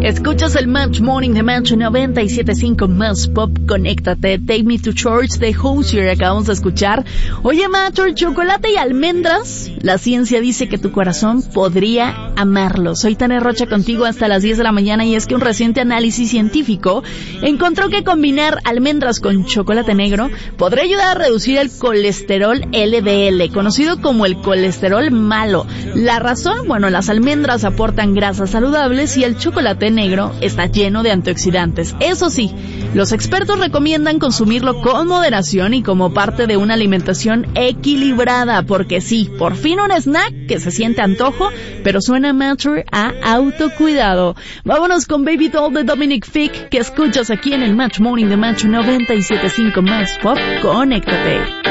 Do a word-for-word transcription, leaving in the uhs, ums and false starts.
Escuchas el Match Morning de Match noventa y siete punto cinco Más Pop. Conéctate. Take Me to Church de Hozier acabamos de escuchar. Oye, Match, chocolate y almendras. La ciencia dice que tu corazón podría amarlo. Soy Tania Rocha contigo hasta las diez de la mañana y es que un reciente análisis científico encontró que combinar almendras con chocolate negro podría ayudar a reducir el colesterol L D L, conocido como el colesterol malo. La razón, bueno, las almendras aportan grasas saludables y el chocolate negro está lleno de antioxidantes. Eso sí, los expertos recomiendan consumirlo con moderación y como parte de una alimentación equilibrada, porque sí, por fin un snack que se siente antojo, pero suena mature a autocuidado. Vámonos con Baby Doll de Dominic Fike, que escuchas aquí en el Match Morning de Match noventa y siete punto cinco Más Pop. Conéctate.